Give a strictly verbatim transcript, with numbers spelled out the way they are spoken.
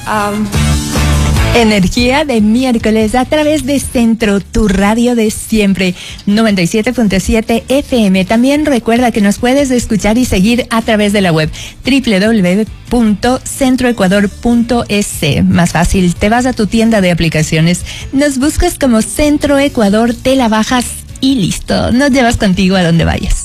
Um... Energía de miércoles a través de Centro, tu radio de siempre, noventa y siete punto siete F M. También recuerda que nos puedes escuchar y seguir a través de la web doble u doble u doble u punto centro ecuador punto es. Más fácil, te vas a tu tienda de aplicaciones, nos buscas como Centro Ecuador, te la bajas y listo, nos llevas contigo a donde vayas.